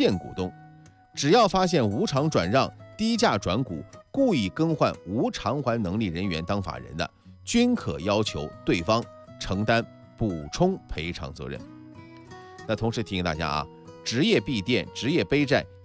现股东。只要发现无偿转让、低价转股、故意更换无偿还能力人员当法人的，均可要求对方承担补充赔偿责任。那同时提醒大家啊，职业弊电、职业背债